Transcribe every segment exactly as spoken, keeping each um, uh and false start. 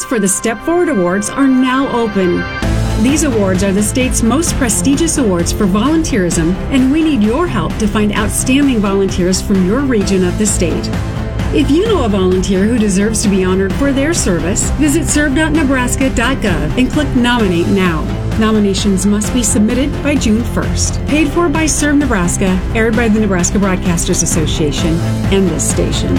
for the Step Forward Awards are now open. These awards are the state's most prestigious awards for volunteerism, and we need your help to find outstanding volunteers from your region of the state. If you know a volunteer who deserves to be honored for their service, visit serve dot nebraska dot gov and click Nominate Now. Nominations must be submitted by June first. Paid for by Serve Nebraska, aired by the Nebraska Broadcasters Association and this station.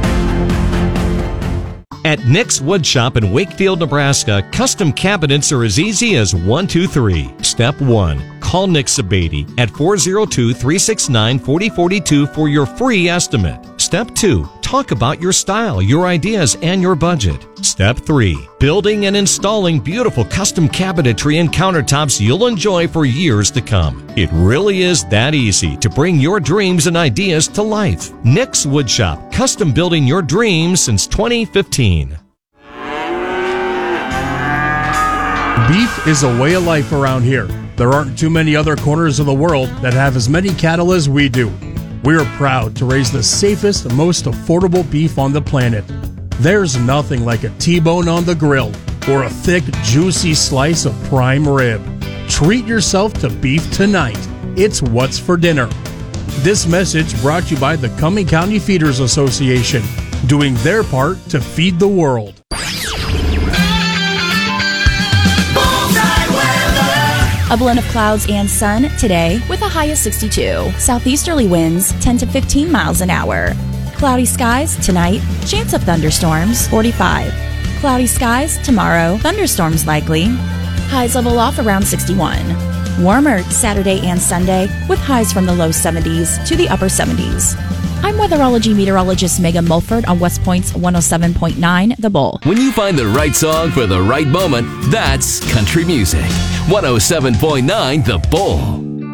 At Nick's Woodshop in Wakefield, Nebraska, custom cabinets are as easy as one, two, three. Step one. Call Nick Sabady at four oh two, three six nine, four oh four two for your free estimate. Step two. Talk about your style, your ideas, and your budget. Step three. Building and installing beautiful custom cabinetry and countertops you'll enjoy for years to come. It really is that easy to bring your dreams and ideas to life. Nick's Woodshop, custom building your dreams since twenty fifteen. Beef is a way of life around here. There aren't too many other corners of the world that have as many cattle as we do. We're proud to raise the safest, most affordable beef on the planet. There's nothing like a T-bone on the grill or a thick, juicy slice of prime rib. Treat yourself to beef tonight. It's what's for dinner. This message brought to you by the Cumming County Feeders Association, doing their part to feed the world. A blend of clouds and sun today with a high of sixty-two. Southeasterly winds ten to fifteen miles an hour. Cloudy skies tonight, chance of thunderstorms forty-five. Cloudy skies tomorrow, thunderstorms likely. Highs level off around sixty-one. Warmer Saturday and Sunday with highs from the low seventies to the upper seventies. I'm weatherology meteorologist Megan Mulford on West Point's one oh seven point nine The Bull. When you find the right song for the right moment, that's country music. one oh seven point nine The Bull.